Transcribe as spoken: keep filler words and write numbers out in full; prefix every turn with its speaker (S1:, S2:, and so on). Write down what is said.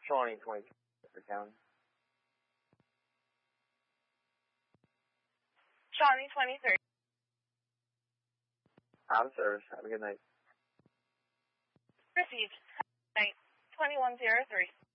S1: Shawnee twenty for County.
S2: Shawnee twenty-three.
S1: Out of service. Have a good night.
S2: Received. Night. twenty-one zero three.